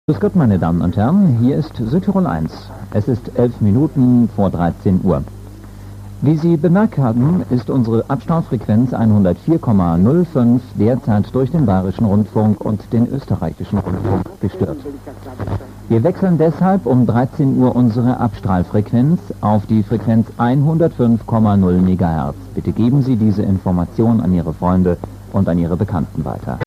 Grüß Gott, meine Damen und Herren, hier ist Südtirol 1. Es ist 11 Minuten vor 13 Uhr. Wie Sie bemerkt haben, ist unsere Abstrahlfrequenz 104,05 derzeit durch den Bayerischen Rundfunk und den österreichischen Rundfunk gestört. Wir wechseln deshalb um 13 Uhr unsere Abstrahlfrequenz auf die Frequenz 105,0 MHz. Bitte geben Sie diese Information an Ihre Freunde und an Ihre Bekannten weiter.